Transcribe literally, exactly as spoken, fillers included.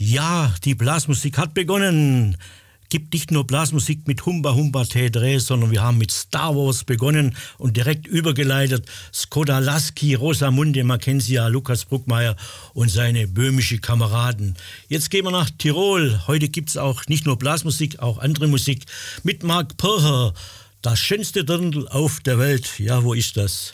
Ja, die Blasmusik hat begonnen. Gibt nicht nur Blasmusik mit Humba Humba Tedre, sondern wir haben mit Star Wars begonnen und direkt übergeleitet. Skoda Lasky, Rosamunde Mackenzie, Lukas Bruckmeier und seine böhmische Kameraden. Jetzt gehen wir nach Tirol. Heute gibt es auch nicht nur Blasmusik, auch andere Musik mit Mark Pircher. Das schönste Dirndl auf der Welt. Ja, wo ist das?